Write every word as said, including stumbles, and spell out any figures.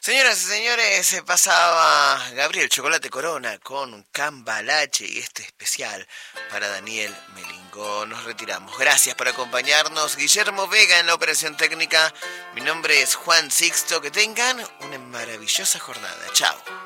Señoras y señores, se pasaba Gabriel Chocolate Corona con Cambalache y este especial para Daniel Melingó. Nos retiramos. Gracias por acompañarnos. Guillermo Vega en la operación técnica. Mi nombre es Juan Sixto. Que tengan una maravillosa jornada. Chao.